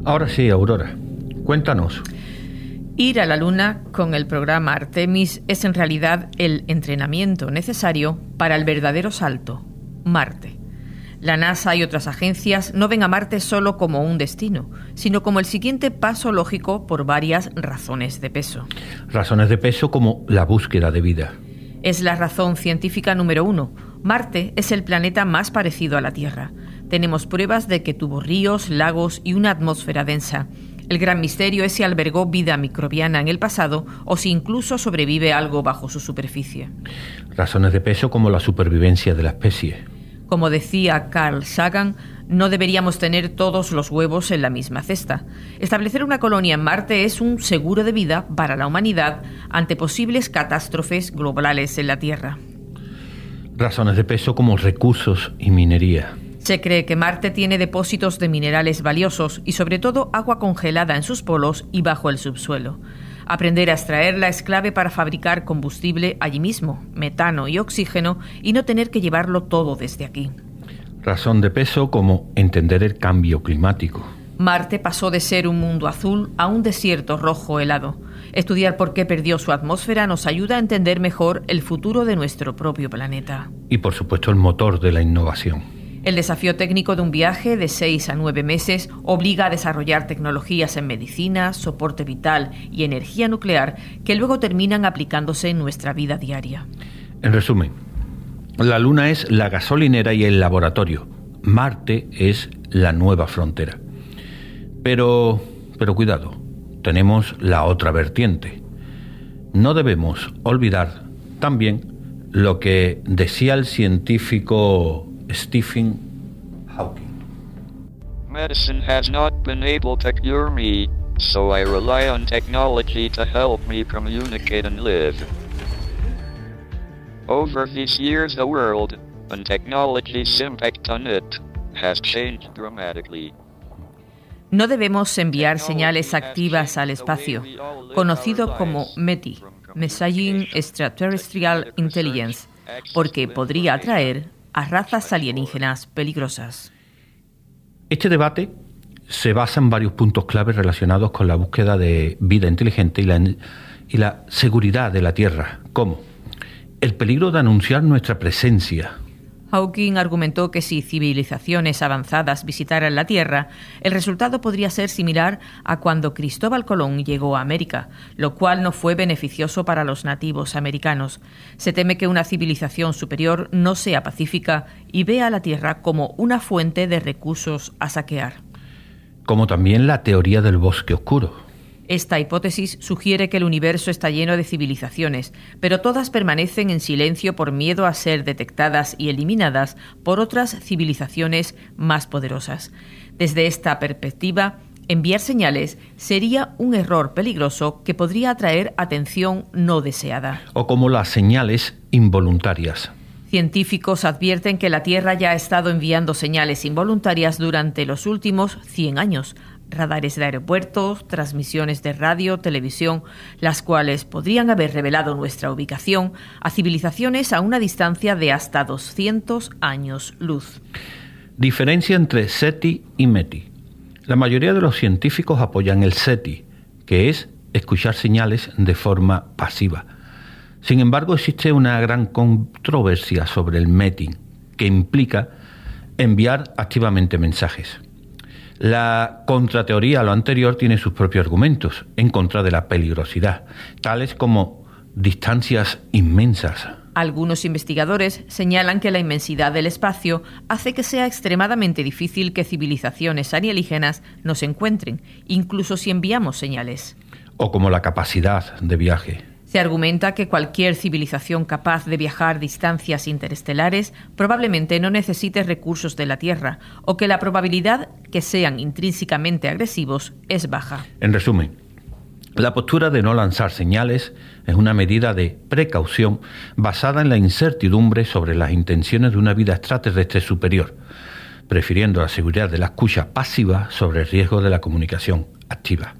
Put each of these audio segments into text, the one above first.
Ahora sí, Aurora, cuéntanos. Ir a la Luna con el programa Artemis es en realidad el entrenamiento necesario para el verdadero salto, Marte. La NASA y otras agencias no ven a Marte solo como un destino, sino como el siguiente paso lógico por varias razones de peso. Razones de peso como la búsqueda de vida. Es la razón científica número 1. Marte es el planeta más parecido a la Tierra. Tenemos pruebas de que tuvo ríos, lagos y una atmósfera densa. El gran misterio es si albergó vida microbiana en el pasado o si incluso sobrevive algo bajo su superficie. Razones de peso como la supervivencia de la especie. Como decía Carl Sagan, no deberíamos tener todos los huevos en la misma cesta. Establecer una colonia en Marte es un seguro de vida para la humanidad ante posibles catástrofes globales en la Tierra. Razones de peso como recursos y minería. Se cree que Marte tiene depósitos de minerales valiosos y sobre todo agua congelada en sus polos y bajo el subsuelo. Aprender a extraerla es clave para fabricar combustible allí mismo, metano y oxígeno, y no tener que llevarlo todo desde aquí. Razón de peso como entender el cambio climático. Marte pasó de ser un mundo azul a un desierto rojo helado. Estudiar por qué perdió su atmósfera nos ayuda a entender mejor el futuro de nuestro propio planeta. Y por supuesto el motor de la innovación. El desafío técnico de un viaje de 6 a 9 meses obliga a desarrollar tecnologías en medicina, soporte vital y energía nuclear que luego terminan aplicándose en nuestra vida diaria. En resumen, la Luna es la gasolinera y el laboratorio. Marte es la nueva frontera. Pero cuidado, tenemos la otra vertiente. No debemos olvidar también lo que decía el científico Stephen Hawking. Medicine has not been able to cure me, so I rely on technology to help me communicate and live. Over these years, the world, and technology's impact on it, has changed dramatically. No debemos enviar señales activas al espacio, conocido como METI, Messaging Extraterrestrial Intelligence, porque podría atraer a razas alienígenas peligrosas. Este debate se basa en varios puntos clave relacionados con la búsqueda de vida inteligente y la seguridad de la Tierra, como el peligro de anunciar nuestra presencia. Hawking argumentó que si civilizaciones avanzadas visitaran la Tierra, el resultado podría ser similar a cuando Cristóbal Colón llegó a América, lo cual no fue beneficioso para los nativos americanos. Se teme que una civilización superior no sea pacífica y vea a la Tierra como una fuente de recursos a saquear. Como también la teoría del bosque oscuro. Esta hipótesis sugiere que el universo está lleno de civilizaciones, pero todas permanecen en silencio por miedo a ser detectadas y eliminadas por otras civilizaciones más poderosas. Desde esta perspectiva, enviar señales sería un error peligroso que podría atraer atención no deseada. O como las señales involuntarias. Científicos advierten que la Tierra ya ha estado enviando señales involuntarias durante los últimos 100 años. Radares de aeropuertos, transmisiones de radio, televisión, las cuales podrían haber revelado nuestra ubicación a civilizaciones a una distancia de hasta 200 años luz. Diferencia entre SETI y METI. La mayoría de los científicos apoyan el SETI, que es escuchar señales de forma pasiva. Sin embargo, existe una gran controversia sobre el METI, que implica enviar activamente mensajes. La contrateoría a lo anterior tiene sus propios argumentos en contra de la peligrosidad, tales como distancias inmensas. Algunos investigadores señalan que la inmensidad del espacio hace que sea extremadamente difícil que civilizaciones alienígenas nos encuentren, incluso si enviamos señales. O como la capacidad de viaje. Se argumenta que cualquier civilización capaz de viajar distancias interestelares probablemente no necesite recursos de la Tierra, o que la probabilidad que sean intrínsecamente agresivos es baja. En resumen, la postura de no lanzar señales es una medida de precaución basada en la incertidumbre sobre las intenciones de una vida extraterrestre superior, prefiriendo la seguridad de la escucha pasiva sobre el riesgo de la comunicación activa.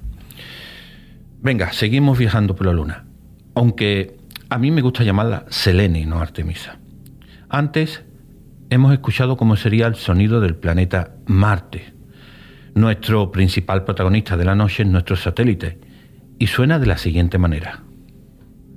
Venga, seguimos viajando por la Luna. Aunque a mí me gusta llamarla Selene y no Artemisa. Antes hemos escuchado cómo sería el sonido del planeta Marte. Nuestro principal protagonista de la noche es nuestro satélite y suena de la siguiente manera.